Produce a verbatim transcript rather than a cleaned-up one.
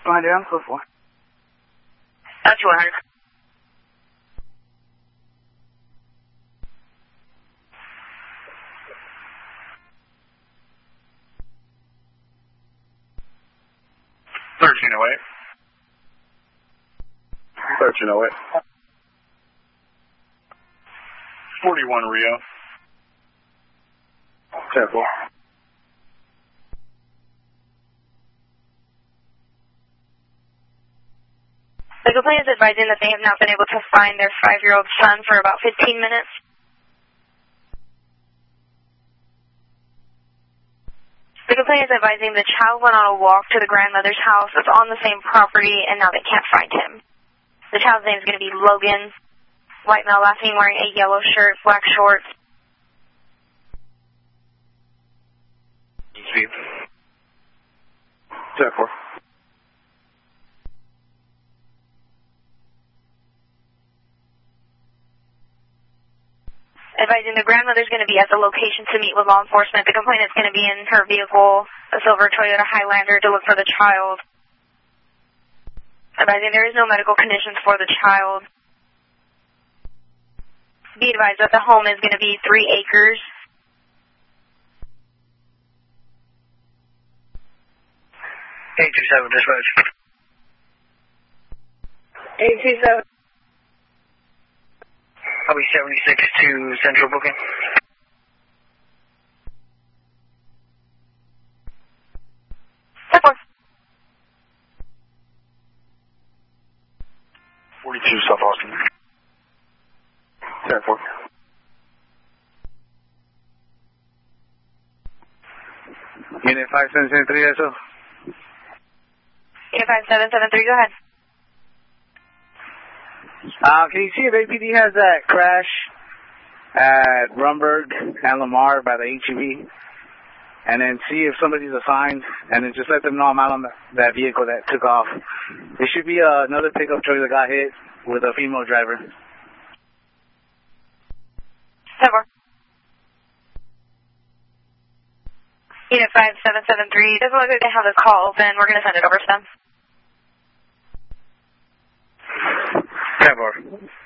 Find it on code four. That's two hundred. thirteen oh eight. thirteen oh eight. forty-one Rio. ten four. The complainant is advising that they have not been able to find their five-year-old son for about fifteen minutes. The complainant is advising the child went on a walk to the grandmother's house that's on the same property, and now they can't find him. The child's name is going to be Logan. White male, last name, wearing a yellow shirt, black shorts. ten four. Advising the grandmother's going to be at the location to meet with law enforcement. The complainant's going to be in her vehicle, a silver Toyota Highlander, to look for the child. Advising there is no medical conditions for the child. Be advised that the home is going to be three acres. eight two seven, dispatch. eight two seven. I'll be seventy-six to Central booking. forty-two South Austin. ten four. Unit five seven seven three, that's all. Unit five seven seven three, go ahead. Uh, can you see if A P D has that crash at Rumberg and Lamar by the H E B? And then see if somebody's assigned, and then just let them know I'm out on the, that vehicle that took off. There should be uh, another pickup truck that got hit with a female driver. Seven. Unit five seven seven three, doesn't look like they have the call open. We're going to send it over to them. ten four.